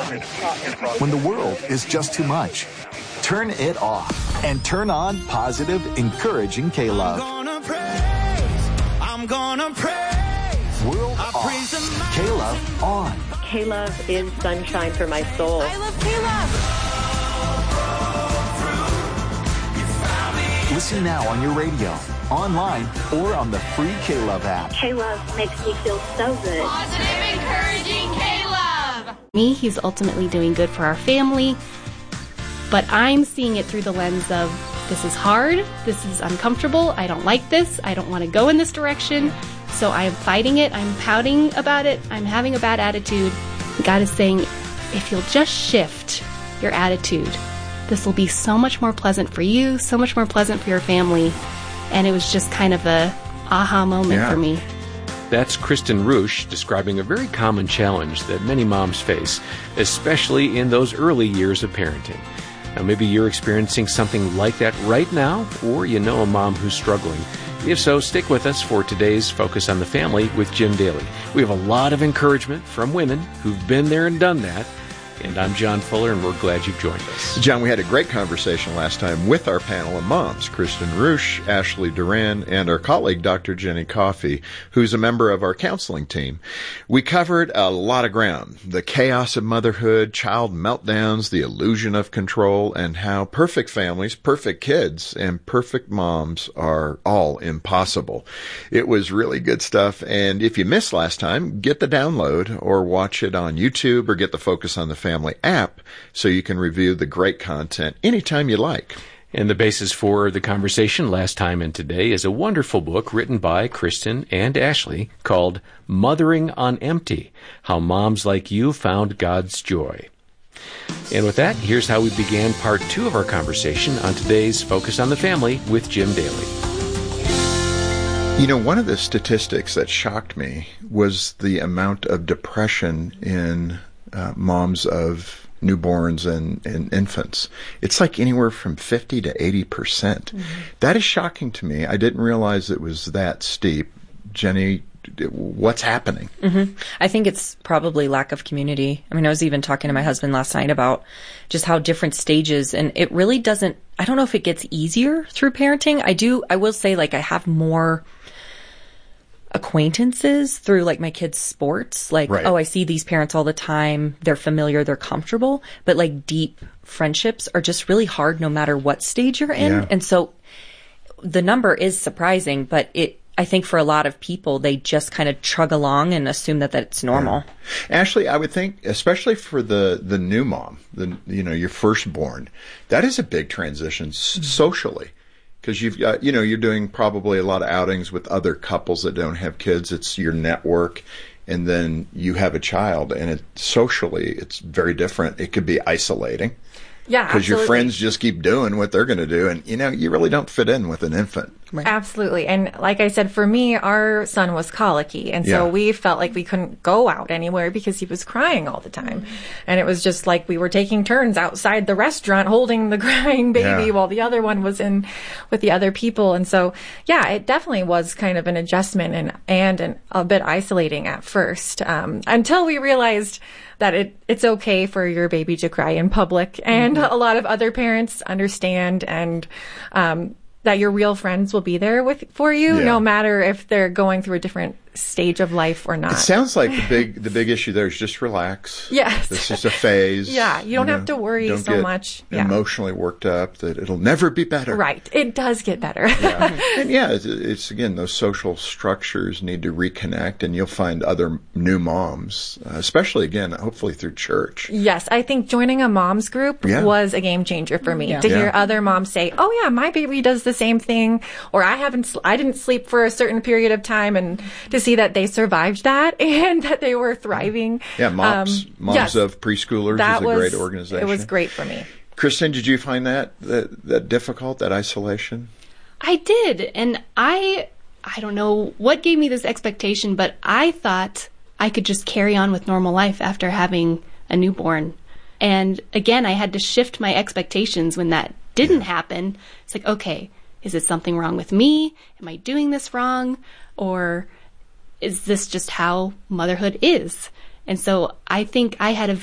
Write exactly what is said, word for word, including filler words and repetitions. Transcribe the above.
When the world is just too much, turn it off and turn on positive, encouraging K-Love. I'm gonna praise, I'm gonna praise. World off, K-Love on. K-Love is sunshine for my soul. I love K-Love. Listen now on your radio, online, or on the free K-Love app. K-Love makes me feel so good. Positive, encouraging K-Love. Me, he's ultimately doing good for our family, but I'm seeing it through the lens of this is hard, this is uncomfortable, I don't like this, I don't want to go in this direction, so I'm fighting it, I'm pouting about it, I'm having a bad attitude. God is saying, if you'll just shift your attitude, this will be so much more pleasant for you, so much more pleasant for your family. And it was just kind of a aha moment yeah. for me. That's Kristen Rusch describing a very common challenge that many moms face, especially in those early years of parenting. Now, maybe you're experiencing something like that right now, or you know a mom who's struggling. If so, stick with us for today's Focus on the Family with Jim Daly. We have a lot of encouragement from women who've been there and done that. And I'm John Fuller, and we're glad you've joined us. John, we had a great conversation last time with our panel of moms, Kristen Rusch, Ashley Duran, and our colleague, Doctor Jenny Coffey, who's a member of our counseling team. We covered a lot of ground: the chaos of motherhood, child meltdowns, the illusion of control, and how perfect families, perfect kids, and perfect moms are all impossible. It was really good stuff, and if you missed last time, get the download or watch it on YouTube or get the Focus on the Family Family app so you can review the great content anytime you like. And the basis for the conversation last time and today is a wonderful book written by Kristen and Ashley called Mothering on Empty: How Moms Like You Found God's Joy. And with that, here's how we began part two of our conversation on today's Focus on the Family with Jim Daly. You know, one of the statistics that shocked me was the amount of depression in Uh, moms of newborns and, and infants. It's like anywhere from fifty to eighty percent. Mm-hmm. That is shocking to me. I didn't realize it was that steep. Jenny, what's happening? Mm-hmm. I think it's probably lack of community. I mean, I was even talking to my husband last night about just how different stages, and it really doesn't, I don't know if it gets easier through parenting. I do, I will say, like, I have more acquaintances through like my kids' sports. Like, right. oh, I see these parents all the time. They're familiar. They're comfortable. But like deep friendships are just really hard no matter what stage you're in. Yeah. And so the number is surprising, but it, I think for a lot of people, they just kind of chug along and assume that that's normal. Yeah. Ashley, I would think, especially for the, the new mom, the, you know, your firstborn, that is a big transition mm-hmm. socially. Because you've got, you know, you're doing probably a lot of outings with other couples that don't have kids. It's your network, and then you have a child, and it socially, it's very different. It could be isolating. Yeah, because your friends just keep doing what they're going to do, and you know you really don't fit in with an infant. Right. Absolutely, and like I said, for me, our son was colicky, and so yeah. we felt like we couldn't go out anywhere because he was crying all the time, mm-hmm. and it was just like we were taking turns outside the restaurant holding the crying baby yeah. while the other one was in with the other people, and so yeah, it definitely was kind of an adjustment and and an, a bit isolating at first, um, until we realized that it it's okay for your baby to cry in public, and mm-hmm. a lot of other parents understand, and um, that your real friends will be there with for you, yeah. no matter if they're going through a different stage of life or not. It sounds like the big the big issue there is just relax. Yes. This is a phase. Yeah, you don't you have know, to worry don't so get much. Emotionally yeah. worked up that it'll never be better. Right. It does get better. yeah. And yeah, it's, it's again, those social structures need to reconnect, and you'll find other new moms, uh, especially again, hopefully through church. Yes, I think joining a mom's group yeah. was a game changer for me yeah. to yeah. hear other moms say, "Oh yeah, my baby does the same thing," or "I haven't, I didn't sleep for a certain period of time," and to see that they survived that and that they were thriving. Yeah, moms, um, moms yes, of preschoolers that is a was, great organization. It was great for me. Kristen, did you find that, that that difficult, that isolation? I did, and I I don't know what gave me this expectation, but I thought I could just carry on with normal life after having a newborn. And again, I had to shift my expectations when that didn't yeah. happen. It's like, okay, is it something wrong with me? Am I doing this wrong? Or is this just how motherhood is? And so I think I had a